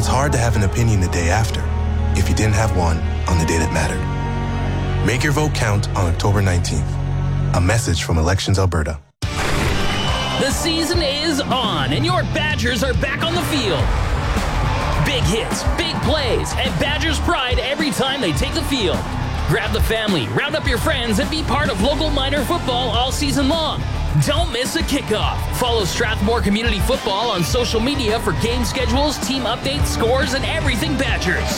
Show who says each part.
Speaker 1: It's hard to have an opinion the day after if you didn't have one on the day that mattered. Make your vote count on October 19th. A message from Elections Alberta.
Speaker 2: The season is on, and your Badgers are back on the field. Big hits, big plays, and Badgers pride every time they take the field. Grab the family, round up your friends, and be part of local minor football all season long. Don't miss a kickoff. Follow Strathmore Community Football on social media for game schedules, team updates, scores, and everything Badgers.